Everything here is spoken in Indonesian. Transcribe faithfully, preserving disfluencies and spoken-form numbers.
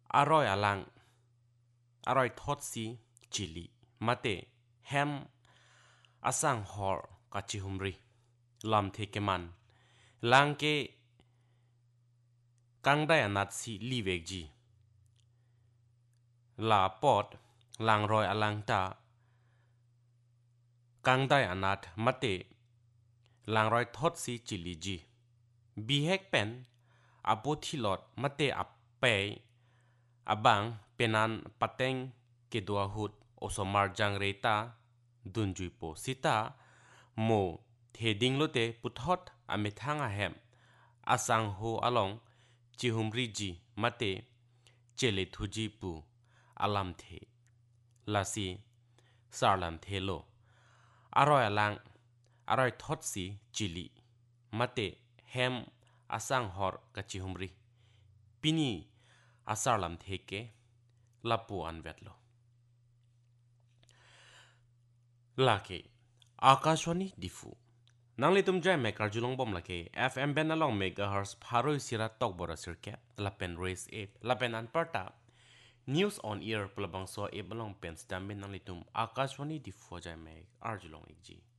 aroy alang aroy thot si chili mate hem asang hor kachi humri lam the keman lang ke kangdai anat si liwek ji la pot lang roy alang ta kangdai anat mate lang roy thot si chili ji bihek pen apothilot mate appe abang penan pateng kedua hut osomar jang reta dunjui po sita mo theding lote puthot amethanga hem asang ho along chihumri ji mate chele thuji pu alam the lasi sarlam thelo aroy alang aroy thot si chili mate hem asang hor kachihumri pini asarlam theke lapu anvetlo lake akashwani difu nangli tumjai me karjulong bom lake fm ben along megahertz pharoi sira tokbora sirke lapen race eight lapen anparta news on air plabang so e balong pen stamin nangli tum akashwani difu jai me arjulong ekji